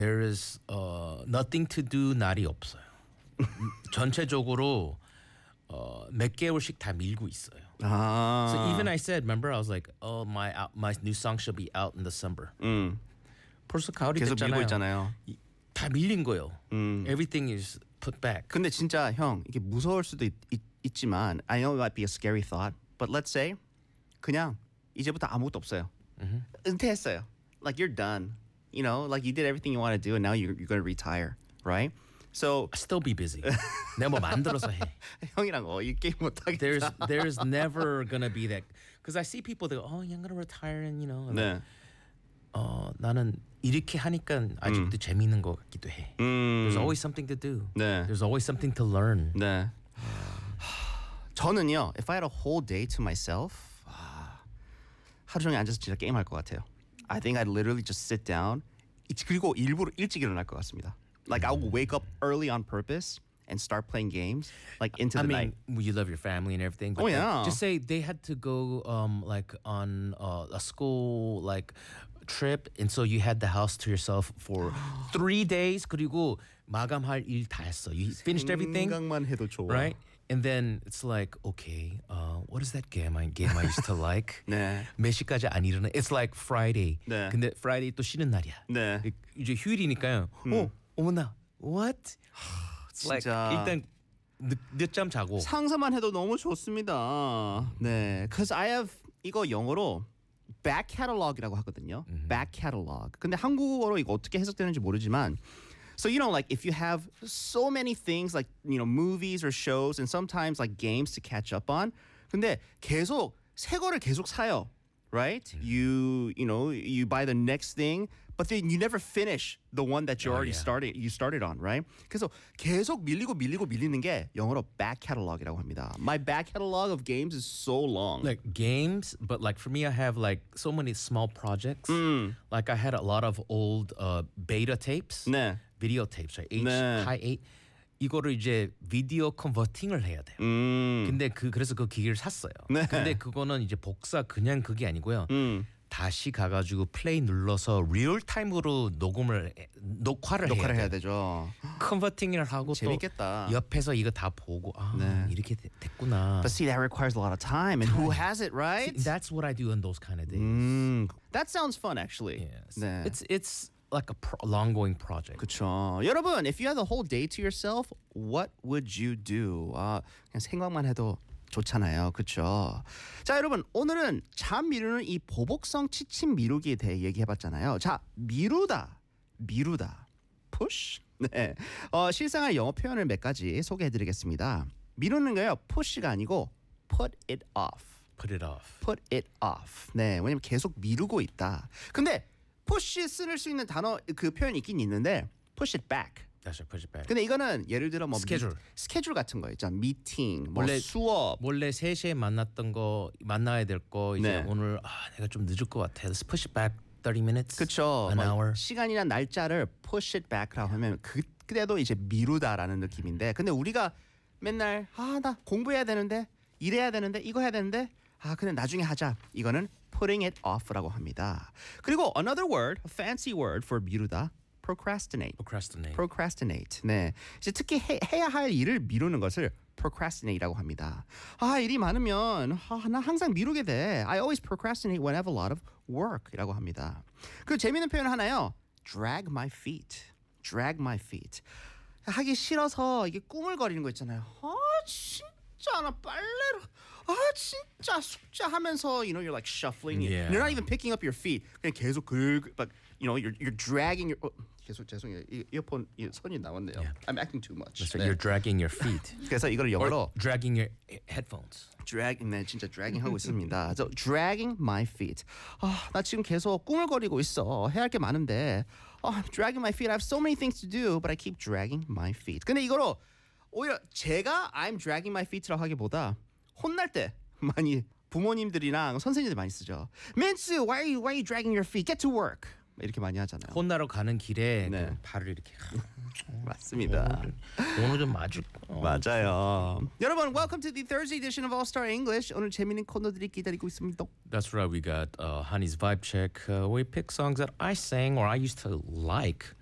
There is nothing to do 날이 없어요. 전체적으로 몇 개월씩 다 밀고 있어요. So even I said, remember, I was like, oh, my new song should be out in December. 벌써 가을이 계속 됐잖아요. 밀고 있잖아요. 다 밀린 거예요. Everything is put back. 근데 진짜 형 이게 무서울 수도 있지만 I know it might be a scary thought, but let's say 그냥 이제부터 아무것도 없어요. 은퇴했어요. Like you're done. You know, like you did everything you want to do, and now you're going to retire, right? So Still be busy. 내가 뭐 만들어서 해. 형이랑 이 게임 못 하겠다. There's never gonna be that. Because I see people that go, oh, I'm gonna retire, and you know. 네. 나는 이렇게 하니까 아직도 재미있는 것 같기도 해. There's always something to do. 네. There's always something to learn. 네. 저는요, if I had a whole day to myself, 하루 종일 앉아서 진짜 게임할 것 같아요. I think I'd literally just sit down. 그리고 일부러 일찍 일어날 것 같습니다. Like I will wake up early on purpose and start playing games like into the night. You love your family and everything. But Oh, yeah. Just say they had to go like on a school like trip, and so you had the house to yourself for 3 days. 그리고 마감할 일 다 했어. You finished everything. 생각만 해도 좋아. Right? And then it's like, okay, what is that game I used to like? 네. 몇 시까지 안 일어나? It's like Friday. 네. 근데 Friday 또 쉬는 날이야. 네. 이제 휴일이니까요. 어머나, what? It's like 진짜. 일단 늦잠 자고. 상상만 해도 너무 좋습니다. 네, cause I have 이거 영어로 back catalog이라고 하거든요. back catalog. 근데 한국어로 이거 어떻게 해석되는지 모르지만. So you know, like if you have so many things, like you know, movies or shows, and sometimes like games to catch up on. 근데 계속 새 거를 계속 사요, right? You know, you buy the next thing, but then you never finish the one that you already started on, right? 그래서 계속 밀리는 게 영어로 back catalog이라고 합니다. My back catalog of games is so long. Like games, but like for me, I have like so many small projects. Like I had a lot of old beta tapes. 네. Video tapes, right? 네. High 8. 이거를 이제 비디오 컨버팅을 해야 돼요. 근데 그래서 그 기계를 샀어요. 네. 근데 그거는 이제 복사 그냥 그게 아니고요. 다시 가가지고 플레이 눌러서 리얼타임으로 녹화를 해야 되죠. 컨버팅을 하고 재밌겠다. 또 옆에서 이거 다 보고 이렇게 됐구나. But see, that requires a lot of time, and who has it, right? That's what I do on those kind of days. That sounds fun, actually. Yes. 네. It's like a long-going project. 그렇죠. 여러분, if you had the whole day to yourself, what would you do? 그냥 생각만 해도 좋잖아요. 그렇죠. 자, 여러분, 오늘은 잠 미루는 이 보복성 취침 미루기에 대해 얘기해봤잖아요. 자, 미루다. push. 네. 실생활 영어 표현을 몇 가지 소개해드리겠습니다. 미루는 거요. push가 아니고 put it off. Put it off. Put it off. 네, 왜냐면 계속 미루고 있다. 근데 push 쓸 수 있는 단어 그 표현이 있긴 있는데 push it back. That's right, push it back. 근데 이거는 예를 들어 뭐 스케줄 같은 거 있잖아. 미팅, 뭐 수업. 원래 3시에 만나야 될 거 이제 네. 오늘 내가 좀 늦을 것 같아. Let's push it back 30 minutes. 그렇죠. An hour. 시간이나 날짜를 push it back라고 하면 그때도 이제 미루다라는 느낌인데 근데 우리가 맨날 나 공부해야 되는데 일해야 되는데 이거 해야 되는데 근데 나중에 하자. 이거는 putting it off라고 합니다. 그리고 another word, a fancy word for 미루다. procrastinate. 네. 이제 특히 해야 할 일을 미루는 것을 procrastinate라고 합니다. 일이 많으면 나 항상 미루게 돼. I always procrastinate when I have a lot of work이라고 합니다. 그 재미있는 표현 하나요. drag my feet. 하기 싫어서 이게 꾸물거리는 거 있잖아요. 진짜 나 빨래로 진짜 숙제 하면서 you know you're like shuffling Yeah. you're not even picking up your feet 그냥 계속 but you know you're dragging your 죄송해요 이어폰 선이 나왔네요. Yeah. I'm acting too much. That's right. You're dragging your feet. 그래서 이걸 영어로 Or dragging your headphones. 네, 진짜 dragging 하고 있습니다. So dragging my feet. 나 지금 계속 꾸물거리고 있어. 해야 할 게 많은데. I'm dragging my feet. I have so many things to do, but I keep dragging my feet. 근데 이거로 오히려 제가 I'm dragging my feet라고 하기보다 혼날 때 많이 부모님들이랑 선생님들 많이 쓰죠. 민수, why are you dragging your feet? Get to work. 이렇게 많이 하잖아요. 혼나러 가는 길에 네. 그 발을 이렇게 맞습니다. 오늘 좀 맞을 맞아요. 여러분, welcome to the Thursday edition of All Star English. 오늘 재미있는 코너들이 기다리고 있습니다. That's right. We got Honey's Vibe Check. We pick songs that I sang or I used to like